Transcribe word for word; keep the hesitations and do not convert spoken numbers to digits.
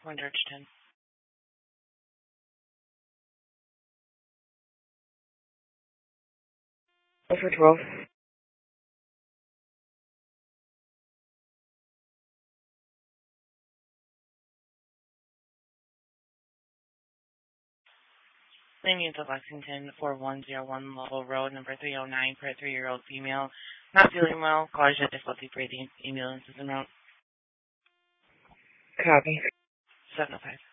Point Georgetown. Over twelve. Leaving to Lexington, four one zero one Lovell Road, number three oh nine, for a three-year-old female. Not feeling well. College had difficulty breathing. Ambulance is en route. Copy. seven oh five.